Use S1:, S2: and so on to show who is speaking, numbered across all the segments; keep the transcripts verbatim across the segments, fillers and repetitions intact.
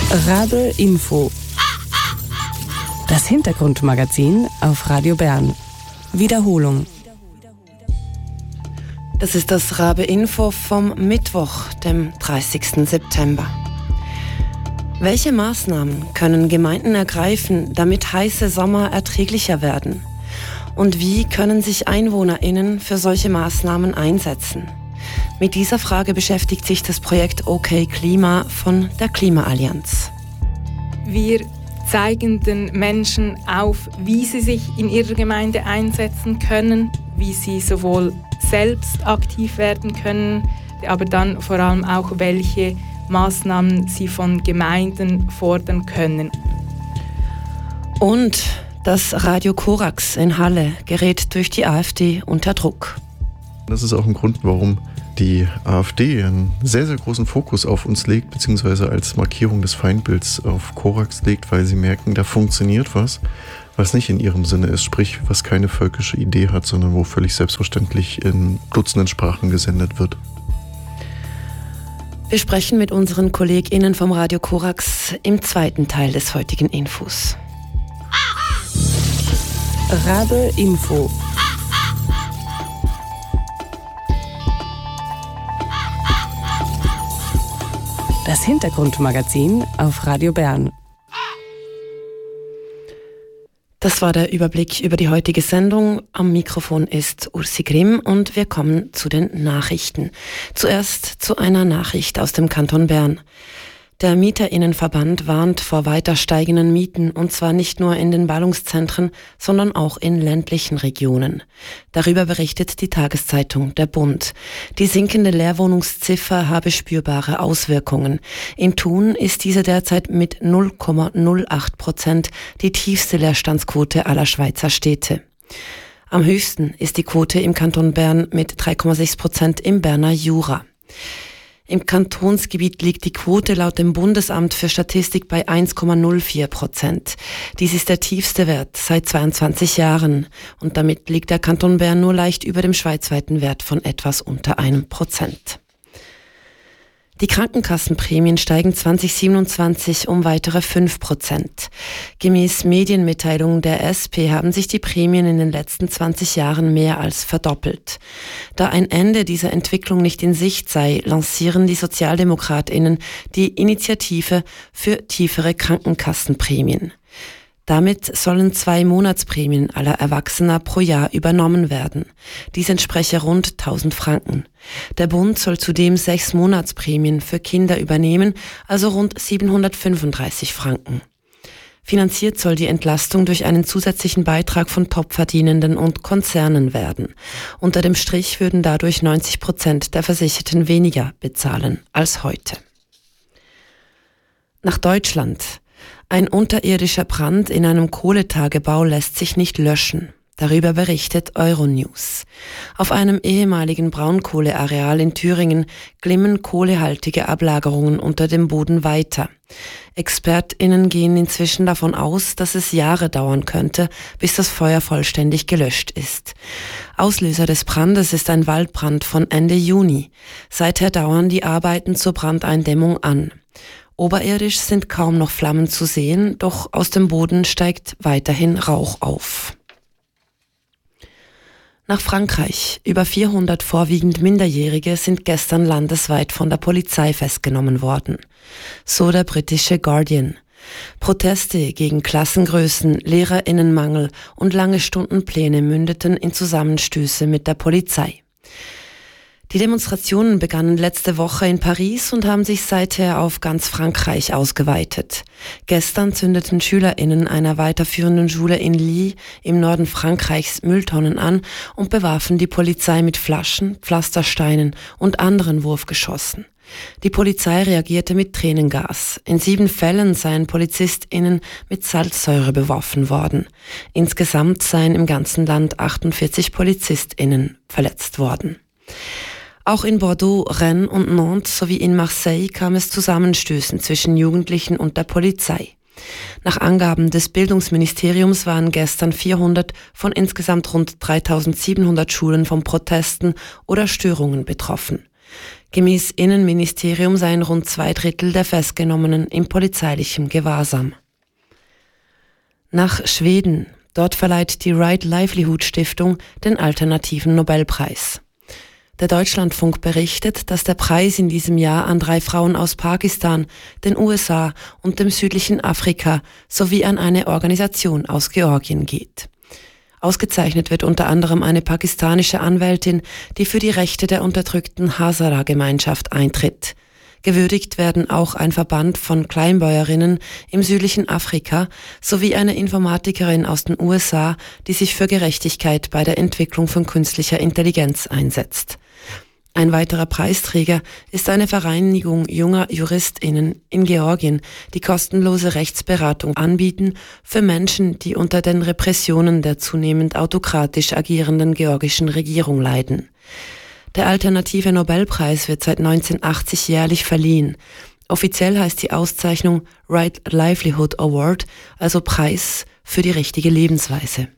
S1: Rabe Info. Das Hintergrundmagazin auf Radio Bern. Wiederholung.
S2: Das ist das Rabe Info vom Mittwoch, dem dreißigsten September. Welche Maßnahmen können Gemeinden ergreifen, damit heiße Sommer erträglicher werden? Und wie können sich EinwohnerInnen für solche Maßnahmen einsetzen? Mit dieser Frage beschäftigt sich das Projekt OK Klima von der Klimaallianz.
S3: Wir zeigen den Menschen auf, wie sie sich in ihrer Gemeinde einsetzen können, wie sie sowohl selbst aktiv werden können, aber dann vor allem auch, welche Maßnahmen sie von Gemeinden fordern können.
S2: Und das Radio Korax in Halle gerät durch die AfD unter Druck.
S4: Das ist auch ein Grund, warum die AfD einen sehr, sehr großen Fokus auf uns legt, beziehungsweise als Markierung des Feindbilds auf Korax legt, weil sie merken, da funktioniert was, was nicht in ihrem Sinne ist, sprich, was keine völkische Idee hat, sondern wo völlig selbstverständlich in Dutzenden Sprachen gesendet wird.
S2: Wir sprechen mit unseren KollegInnen vom Radio Korax im zweiten Teil des heutigen Infos.
S1: Rabe Info. Das Hintergrundmagazin auf Radio Bern.
S2: Das war der Überblick über die heutige Sendung. Am Mikrofon ist Ursi Grimm und wir kommen zu den Nachrichten. Zuerst zu einer Nachricht aus dem Kanton Bern. Der MieterInnenverband warnt vor weiter steigenden Mieten, und zwar nicht nur in den Ballungszentren, sondern auch in ländlichen Regionen. Darüber berichtet die Tageszeitung Der Bund. Die sinkende Leerwohnungsziffer habe spürbare Auswirkungen. In Thun ist diese derzeit mit null Komma null acht Prozent die tiefste Leerstandsquote aller Schweizer Städte. Am höchsten ist die Quote im Kanton Bern mit drei Komma sechs Prozent im Berner Jura. Im Kantonsgebiet liegt die Quote laut dem Bundesamt für Statistik bei eins Komma null vier Prozent. Dies ist der tiefste Wert seit zweiundzwanzig Jahren und damit liegt der Kanton Bern nur leicht über dem schweizweiten Wert von etwas unter einem Prozent. Die Krankenkassenprämien steigen zwanzig siebenundzwanzig um weitere fünf Prozent. Gemäß Medienmitteilungen der S P haben sich die Prämien in den letzten zwanzig Jahren mehr als verdoppelt. Da ein Ende dieser Entwicklung nicht in Sicht sei, lancieren die SozialdemokratInnen die Initiative für tiefere Krankenkassenprämien. Damit sollen zwei Monatsprämien aller Erwachsener pro Jahr übernommen werden. Dies entspreche rund tausend Franken. Der Bund soll zudem sechs Monatsprämien für Kinder übernehmen, also rund siebenhundertfünfunddreißig Franken. Finanziert soll die Entlastung durch einen zusätzlichen Beitrag von Topverdienenden und Konzernen werden. Unter dem Strich würden dadurch neunzig Prozent der Versicherten weniger bezahlen als heute. Nach Deutschland. Ein unterirdischer Brand in einem Kohletagebau lässt sich nicht löschen. Darüber berichtet Euronews. Auf einem ehemaligen Braunkohleareal in Thüringen glimmen kohlehaltige Ablagerungen unter dem Boden weiter. ExpertInnen gehen inzwischen davon aus, dass es Jahre dauern könnte, bis das Feuer vollständig gelöscht ist. Auslöser des Brandes ist ein Waldbrand von Ende Juni. Seither dauern die Arbeiten zur Brandeindämmung an. Oberirdisch sind kaum noch Flammen zu sehen, doch aus dem Boden steigt weiterhin Rauch auf. Nach Frankreich. Über vierhundert vorwiegend Minderjährige sind gestern landesweit von der Polizei festgenommen worden. So der britische Guardian. Proteste gegen Klassengrößen, LehrerInnenmangel und lange Stundenpläne mündeten in Zusammenstöße mit der Polizei. Die Demonstrationen begannen letzte Woche in Paris und haben sich seither auf ganz Frankreich ausgeweitet. Gestern zündeten SchülerInnen einer weiterführenden Schule in Lille im Norden Frankreichs Mülltonnen an und bewarfen die Polizei mit Flaschen, Pflastersteinen und anderen Wurfgeschossen. Die Polizei reagierte mit Tränengas. In sieben Fällen seien PolizistInnen mit Salzsäure beworfen worden. Insgesamt seien im ganzen Land achtundvierzig PolizistInnen verletzt worden. Auch in Bordeaux, Rennes und Nantes sowie in Marseille kam es zu Zusammenstößen zwischen Jugendlichen und der Polizei. Nach Angaben des Bildungsministeriums waren gestern vierhundert von insgesamt rund dreitausendsiebenhundert Schulen von Protesten oder Störungen betroffen. Gemäß Innenministerium seien rund zwei Drittel der Festgenommenen in polizeilichem Gewahrsam. Nach Schweden. Dort verleiht die Right Livelihood Stiftung den alternativen Nobelpreis. Der Deutschlandfunk berichtet, dass der Preis in diesem Jahr an drei Frauen aus Pakistan, den U S A und dem südlichen Afrika sowie an eine Organisation aus Georgien geht. Ausgezeichnet wird unter anderem eine pakistanische Anwältin, die für die Rechte der unterdrückten Hazara-Gemeinschaft eintritt. Gewürdigt werden auch ein Verband von Kleinbäuerinnen im südlichen Afrika sowie eine Informatikerin aus den U S A, die sich für Gerechtigkeit bei der Entwicklung von künstlicher Intelligenz einsetzt. Ein weiterer Preisträger ist eine Vereinigung junger JuristInnen in Georgien, die kostenlose Rechtsberatung anbieten für Menschen, die unter den Repressionen der zunehmend autokratisch agierenden georgischen Regierung leiden. Der alternative Nobelpreis wird seit neunzehnhundertachtzig jährlich verliehen. Offiziell heißt die Auszeichnung Right Livelihood Award, also Preis für die richtige Lebensweise.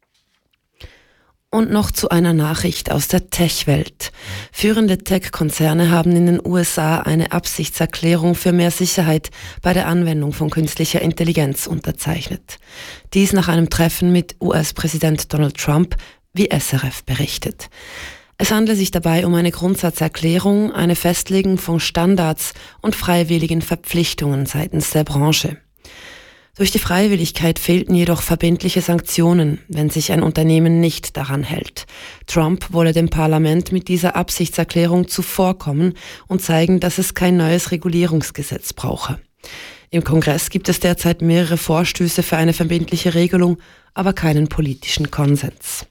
S2: Und noch zu einer Nachricht aus der Tech-Welt. Führende Tech-Konzerne haben in den U S A eine Absichtserklärung für mehr Sicherheit bei der Anwendung von künstlicher Intelligenz unterzeichnet. Dies nach einem Treffen mit U S-Präsident Donald Trump, wie S R F berichtet. Es handelt sich dabei um eine Grundsatzerklärung, eine Festlegung von Standards und freiwilligen Verpflichtungen seitens der Branche. Durch die Freiwilligkeit fehlten jedoch verbindliche Sanktionen, wenn sich ein Unternehmen nicht daran hält. Trump wolle dem Parlament mit dieser Absichtserklärung zuvorkommen und zeigen, dass es kein neues Regulierungsgesetz brauche. Im Kongress gibt es derzeit mehrere Vorstöße für eine verbindliche Regelung, aber keinen politischen Konsens.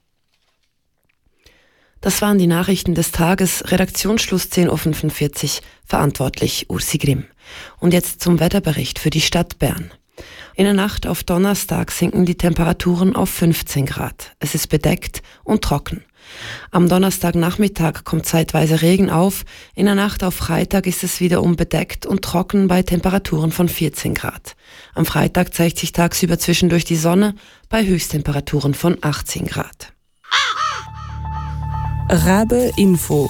S2: Das waren die Nachrichten des Tages, Redaktionsschluss zehn Uhr fünfundvierzig, verantwortlich Ursi Grimm. Und jetzt zum Wetterbericht für die Stadt Bern. In der Nacht auf Donnerstag sinken die Temperaturen auf fünfzehn Grad. Es ist bedeckt und trocken. Am Donnerstagnachmittag kommt zeitweise Regen auf. In der Nacht auf Freitag ist es wiederum bedeckt und trocken bei Temperaturen von vierzehn Grad. Am Freitag zeigt sich tagsüber zwischendurch die Sonne bei Höchsttemperaturen von achtzehn Grad.
S1: Rabe Info.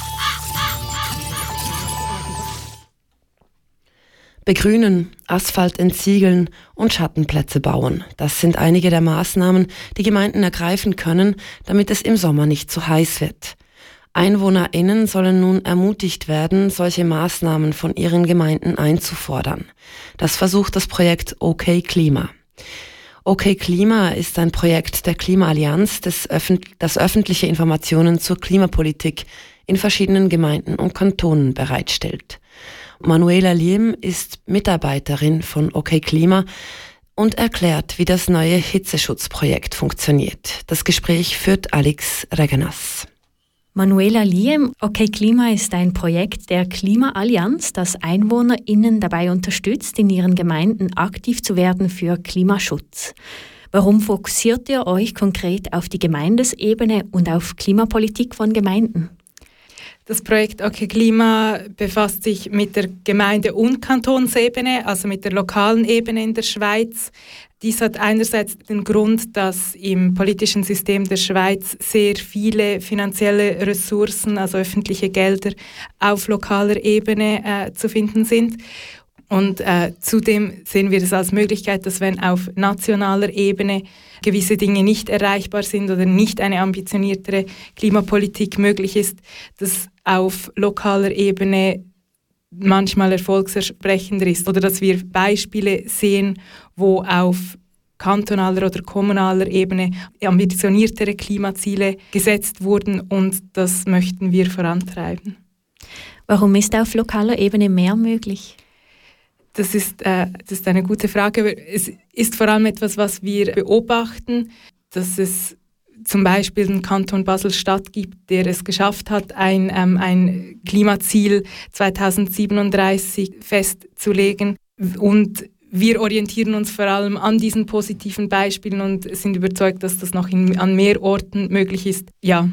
S2: Begrünen, Asphalt entsiegeln und Schattenplätze bauen. Das sind einige der Maßnahmen, die Gemeinden ergreifen können, damit es im Sommer nicht zu heiß wird. EinwohnerInnen sollen nun ermutigt werden, solche Maßnahmen von ihren Gemeinden einzufordern. Das versucht das Projekt OK Klima. OK Klima ist ein Projekt der Klimaallianz, das, öffent- das öffentliche Informationen zur Klimapolitik in verschiedenen Gemeinden und Kantonen bereitstellt. Manuela Liem ist Mitarbeiterin von OK Klima und erklärt, wie das neue Hitzeschutzprojekt funktioniert. Das Gespräch führt Alex Regenas.
S5: Manuela Liem, OK Klima ist ein Projekt der Klimaallianz, das EinwohnerInnen dabei unterstützt, in ihren Gemeinden aktiv zu werden für Klimaschutz. Warum fokussiert ihr euch konkret auf die Gemeindesebene und auf Klimapolitik von Gemeinden?
S3: Das Projekt OK Klima befasst sich mit der Gemeinde- und Kantonsebene, also mit der lokalen Ebene in der Schweiz. Dies hat einerseits den Grund, dass im politischen System der Schweiz sehr viele finanzielle Ressourcen, also öffentliche Gelder, auf lokaler Ebene äh, zu finden sind. Und äh, zudem sehen wir es als Möglichkeit, dass wenn auf nationaler Ebene gewisse Dinge nicht erreichbar sind oder nicht eine ambitioniertere Klimapolitik möglich ist, dass auf lokaler Ebene manchmal erfolgsversprechender ist oder dass wir Beispiele sehen, wo auf kantonaler oder kommunaler Ebene ambitioniertere Klimaziele gesetzt wurden und das möchten wir vorantreiben.
S5: Warum ist auf lokaler Ebene mehr möglich?
S3: Das ist, äh, das ist eine gute Frage. Es ist vor allem etwas, was wir beobachten, dass es zum Beispiel den Kanton Basel-Stadt gibt, der es geschafft hat, ein, ähm, ein Klimaziel zweitausendsiebenunddreißig festzulegen. Und wir orientieren uns vor allem an diesen positiven Beispielen und sind überzeugt, dass das noch in, an mehr Orten möglich ist. Ja.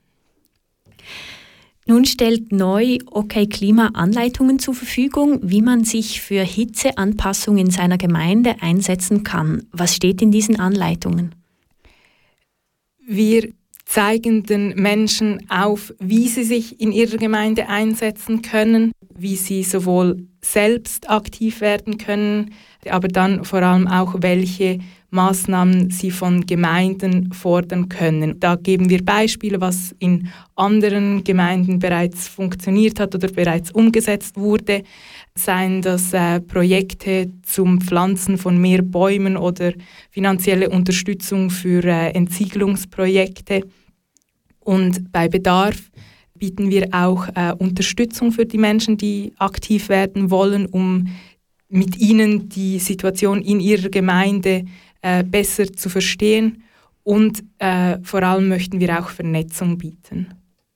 S5: Nun stellt neu OK Klima Anleitungen zur Verfügung, wie man sich für Hitzeanpassung in seiner Gemeinde einsetzen kann. Was steht in diesen Anleitungen?
S3: Wir zeigen den Menschen auf, wie sie sich in ihrer Gemeinde einsetzen können, wie sie sowohl selbst aktiv werden können, aber dann vor allem auch, welche Maßnahmen sie von Gemeinden fordern können. Da geben wir Beispiele, was in anderen Gemeinden bereits funktioniert hat oder bereits umgesetzt wurde. Seien das äh, Projekte zum Pflanzen von mehr Bäumen oder finanzielle Unterstützung für äh, Entsiegelungsprojekte. Und bei Bedarf bieten wir auch äh, Unterstützung für die Menschen, die aktiv werden wollen, um mit ihnen die Situation in ihrer Gemeinde äh, besser zu verstehen. Und äh, vor allem möchten wir auch Vernetzung bieten.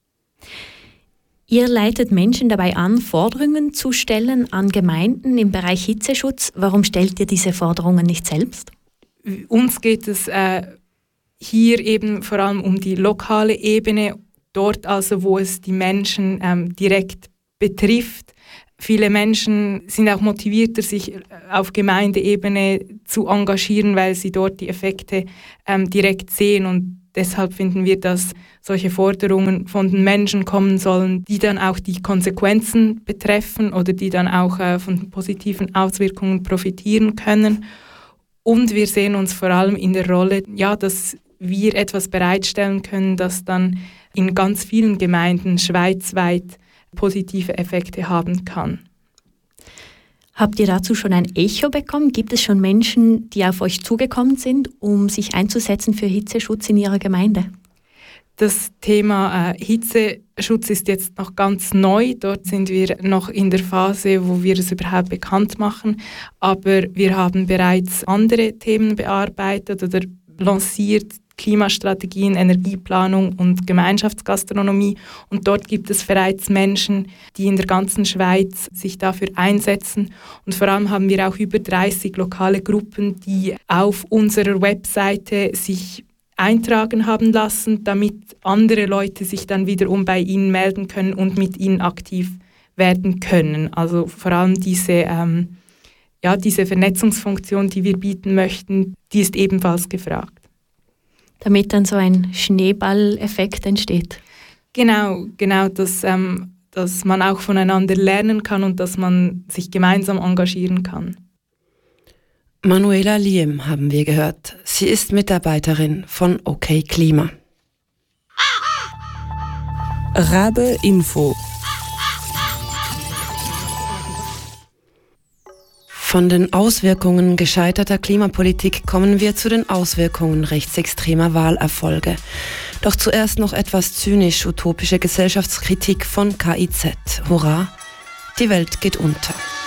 S5: Ihr leitet Menschen dabei an, Forderungen zu stellen an Gemeinden im Bereich Hitzeschutz. Warum stellt ihr diese Forderungen nicht selbst?
S3: Uns geht es äh, hier eben vor allem um die lokale Ebene, dort also, wo es die Menschen ähm, direkt betrifft. Viele Menschen sind auch motivierter, sich auf Gemeindeebene zu engagieren, weil sie dort die Effekte ähm, direkt sehen. Und deshalb finden wir, dass solche Forderungen von den Menschen kommen sollen, die dann auch die Konsequenzen betreffen oder die dann auch äh, von den positiven Auswirkungen profitieren können. Und wir sehen uns vor allem in der Rolle, ja, dass wir etwas bereitstellen können, das dann in ganz vielen Gemeinden schweizweit positive Effekte haben kann.
S5: Habt ihr dazu schon ein Echo bekommen? Gibt es schon Menschen, die auf euch zugekommen sind, um sich einzusetzen für Hitzeschutz in ihrer Gemeinde?
S3: Das Thema äh, Hitzeschutz ist jetzt noch ganz neu. Dort sind wir noch in der Phase, wo wir es überhaupt bekannt machen. Aber wir haben bereits andere Themen bearbeitet oder lanciert, Klimastrategien, Energieplanung und Gemeinschaftsgastronomie. Und dort gibt es bereits Menschen, die in der ganzen Schweiz sich dafür einsetzen. Und vor allem haben wir auch über dreißig lokale Gruppen, die auf unserer Webseite sich eintragen haben lassen, damit andere Leute sich dann wiederum bei ihnen melden können und mit ihnen aktiv werden können. Also vor allem diese, ähm, ja, diese Vernetzungsfunktion, die wir bieten möchten, die ist ebenfalls gefragt.
S5: Damit dann so ein Schneeballeffekt entsteht.
S3: Genau, genau, dass, ähm, dass man auch voneinander lernen kann und dass man sich gemeinsam engagieren kann.
S2: Manuela Liem haben wir gehört. Sie ist Mitarbeiterin von OK Klima.
S1: Rabe Info.
S2: Von den Auswirkungen gescheiterter Klimapolitik kommen wir zu den Auswirkungen rechtsextremer Wahlerfolge. Doch zuerst noch etwas zynisch-utopische Gesellschaftskritik von K I Z. Hurra, die Welt geht unter.